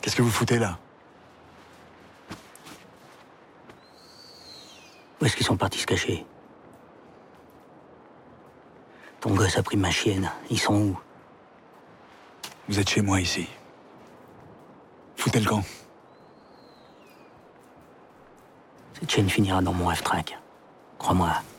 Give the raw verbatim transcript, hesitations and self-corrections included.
Qu'est-ce que vous foutez là? Où est-ce qu'ils sont partis se cacher? Ton gosse a pris ma chienne. Ils sont où? Vous êtes chez moi ici. Foutez le camp. Cette chienne finira dans mon F-track. Crois-moi.